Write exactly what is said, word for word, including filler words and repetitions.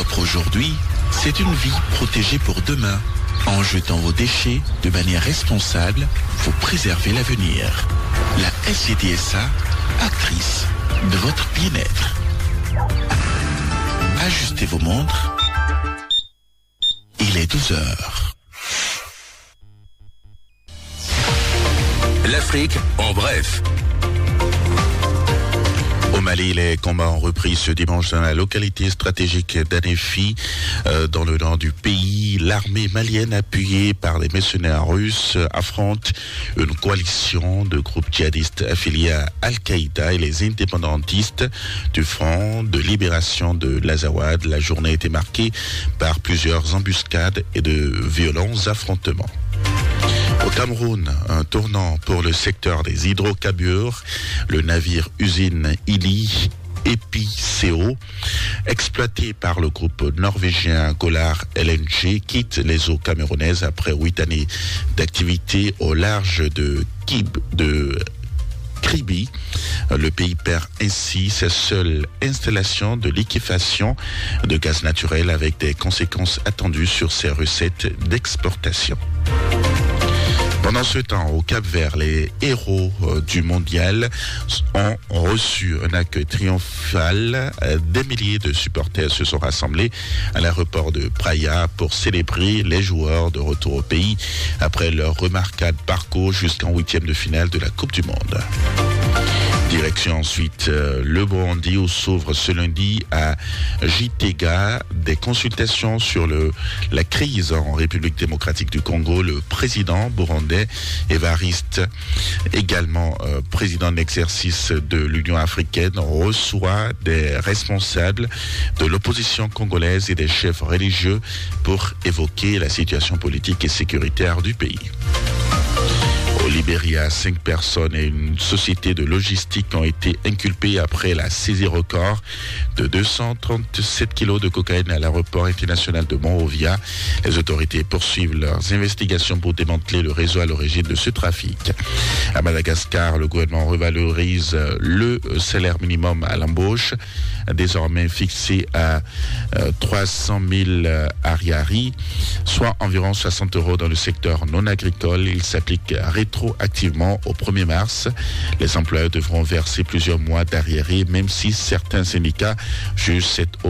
propre aujourd'hui, c'est une vie protégée pour demain. En jetant vos déchets de manière responsable, vous préservez l'avenir. La S G D S A, actrice de votre bien-être. Ajustez vos montres. Il est douze heures. L'Afrique en bref. Au Mali, les combats ont repris ce dimanche dans la localité stratégique d'Anéfi, euh, dans le nord du pays. L'armée malienne, appuyée par les mercenaires russes, affronte une coalition de groupes djihadistes affiliés à Al-Qaïda et les indépendantistes du Front de libération de l'Azawad. La journée a été marquée par plusieurs embuscades et de violents affrontements. Au Cameroun, un tournant pour le secteur des hydrocarbures. Le navire usine Ili Epiceo, exploité par le groupe norvégien Golar L N G, quitte les eaux camerounaises après huit années d'activité au large de Kib, de Kribi. Le pays perd ainsi sa seule installation de liquéfaction de gaz naturel, avec des conséquences attendues sur ses recettes d'exportation. Pendant ce temps, au Cap-Vert, les héros euh, du mondial ont reçu un accueil triomphal. Euh, des milliers de supporters se sont rassemblés à l'aéroport de Praia pour célébrer les joueurs de retour au pays après leur remarquable parcours jusqu'en huitième de finale de la Coupe du Monde. Direction ensuite euh, le Burundi, où s'ouvre ce lundi à Gitega des consultations sur le, la crise en République démocratique du Congo. Le président burundais Évariste, également euh, président d'exercice de l'Union africaine, reçoit des responsables de l'opposition congolaise et des chefs religieux pour évoquer la situation politique et sécuritaire du pays. Au Libéria, cinq personnes et une société de logistique ont été inculpées après la saisie record de deux cent trente-sept kilos de cocaïne à l'aéroport international de Monrovia. Les autorités poursuivent leurs investigations pour démanteler le réseau à l'origine de ce trafic. À Madagascar, le gouvernement revalorise le salaire minimum à l'embauche, désormais fixé à euh, trois cent mille ariari, soit environ soixante euros dans le secteur non agricole. Il s'applique rétroactivement au premier mars. Les employeurs devront verser plusieurs mois d'arriérés, même si certains syndicats jugent cette